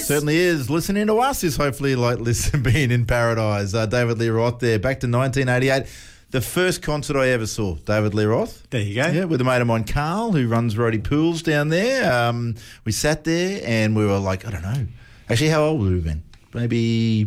Paradise. Certainly is. Listening to us is hopefully like being in paradise. David Lee Roth there, back to 1988. The first concert I ever saw, David Lee Roth. There you go. Yeah, with a mate of mine, Carl, who runs Roddy Pools down there. We sat there and we were like, I don't know. Actually, how old would we have been? Maybe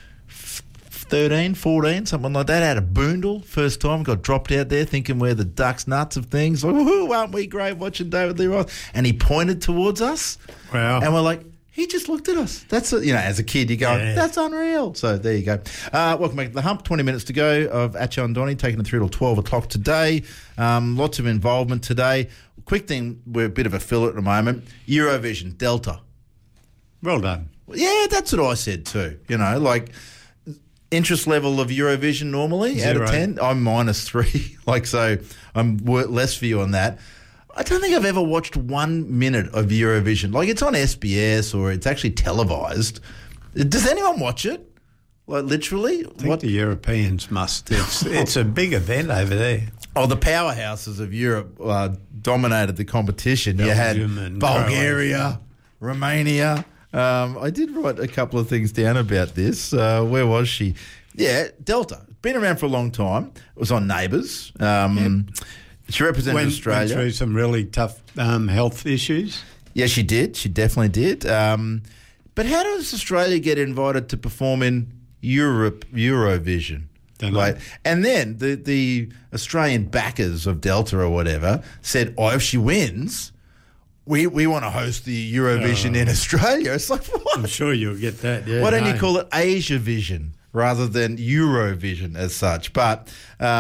13, 14, something like that. Had a boondle first time, got dropped out there thinking we're the duck's nuts of things. Like, woohoo, aren't we great watching David Lee Roth? And he pointed towards us. Wow. And we're like, he just looked at us. That's, as a kid, you go, that's unreal. So there you go. Welcome back to The Hump. 20 minutes to go of Acho and Donnie, taking it through till 12 o'clock today. Lots of involvement today. Quick thing, we're a bit of a filler at the moment. Eurovision, Delta. Well done. Yeah, that's what I said too. Interest level of Eurovision normally, 0. out of 10, I'm -3. So I'm less for you on that. I don't think I've ever watched 1 minute of Eurovision. It's on SBS or it's actually televised. Does anyone watch it? Literally? I think the Europeans must. It's a big event over there. Oh, the powerhouses of Europe dominated the competition. Belgium You had and Bulgaria, Romania. I did write a couple of things down about this. Where was she? Yeah, Delta. Been around for a long time. It was on Neighbours. She represented Australia. Went through some really tough health issues. Yeah, she did. She definitely did. But how does Australia get invited to perform in Eurovision? Don't know. And then the Australian backers of Delta or whatever said, if she wins, we want to host the Eurovision in Australia. It's like, what? I'm sure you'll get that, yeah. Why don't you call it Asia Vision rather than Eurovision as such? But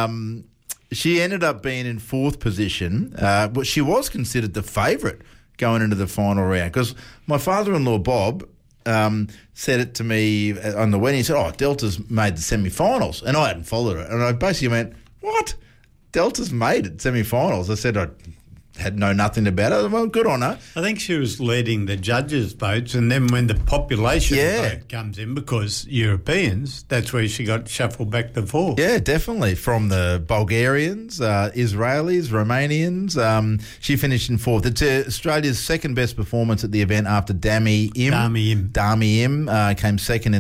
she ended up being in fourth position. But she was considered the favourite going into the final round because my father-in-law, Bob, said it to me on the wedding. He said, Delta's made the semi-finals. And I hadn't followed it. And I basically went, what? Delta's made it semi-finals. I said, I had nothing about it. Well, good on her. I think she was leading the judges' votes, and then when the population vote comes in, because Europeans, that's where she got shuffled back to fourth. Yeah, definitely. From the Bulgarians, Israelis, Romanians, she finished in fourth. It's Australia's second best performance at the event after Dami Im. Dami Im came second in